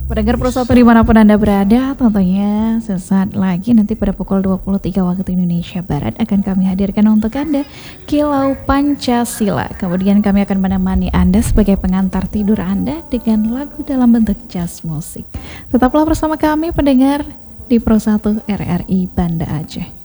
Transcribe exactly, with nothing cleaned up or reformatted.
Pendengar Pro satu dimanapun Anda berada, tentunya sesaat lagi nanti pada pukul dua puluh tiga waktu Indonesia Barat akan kami hadirkan untuk Anda Kilau Pancasila. Kemudian kami akan menemani Anda sebagai pengantar tidur Anda dengan lagu dalam bentuk jazz musik. Tetaplah bersama kami pendengar di Pro satu R R I Banda Aceh.